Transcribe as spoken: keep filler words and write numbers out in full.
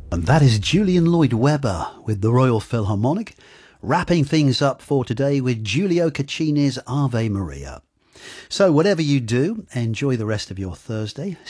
And that is Julian Lloyd Webber with the Royal Philharmonic, wrapping things up for today with Giulio Caccini's Ave Maria. So whatever you do, enjoy the rest of your Thursday.